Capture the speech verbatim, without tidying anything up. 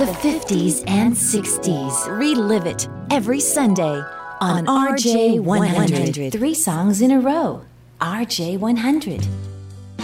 the fifties and sixties. Relive it every Sunday on R J one hundred. Three songs in a row. R J one hundred.